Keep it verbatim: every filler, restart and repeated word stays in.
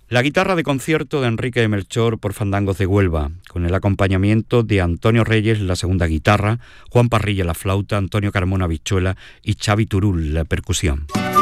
La guitarra de concierto de Enrique de Melchor por Fandangos de Huelva, con el acompañamiento de Antonio Reyes la segunda guitarra, Juan Parrilla la flauta, Antonio Carmona Bichuela y Xavi Turul la percusión.